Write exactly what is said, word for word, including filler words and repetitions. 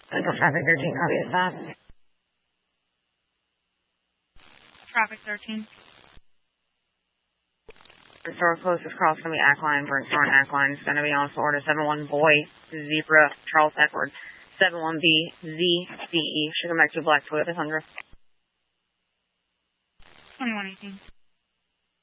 Central traffic thirteen, copy is that. Traffic thirteen. Store closest cross is going to be Ackline, Brent Store and Ackline. It's going to be on Florida seven one Boy, Zebra, Charles Edward, seven one B, Z, C E. Should come back to Black Toyota Tundra. twenty-one eighteen.